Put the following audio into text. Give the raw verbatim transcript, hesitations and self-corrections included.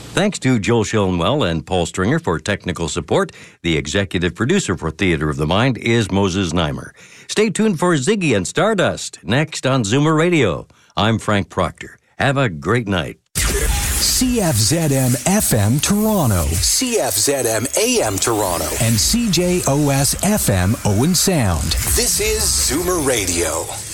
Thanks to Joel Schillenwell and Paul Stringer for technical support. The executive producer for Theater of the Mind is Moses Neimer. Stay tuned for Ziggy and Stardust next on Zoomer Radio. I'm Frank Proctor. Have a great night. C F Z M F M Toronto, C F Z M A M Toronto, and C J O S F M Owen Sound. This is Zoomer Radio.